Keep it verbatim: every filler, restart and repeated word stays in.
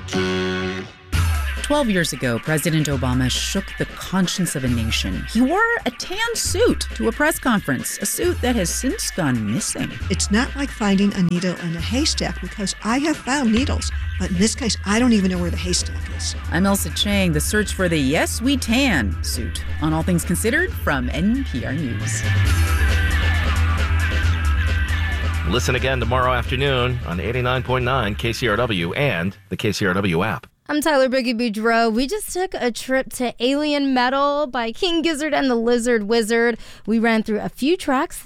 Twelve years ago, President Obama shook the conscience of a nation. He wore a tan suit to a press conference, a suit that has since gone missing. It's not like finding a needle in a haystack, because I have found needles, but in this case, I don't even know where the haystack is. I'm Elsa Chang, the search for the Yes We Tan suit on All Things Considered from N P R News. Listen again tomorrow afternoon on eighty-nine point nine K C R W and the K C R W app. I'm Tyler Boogie Boudreaux. We just took a trip to Alien Metal by King Gizzard and the Lizard Wizard. We ran through a few tracks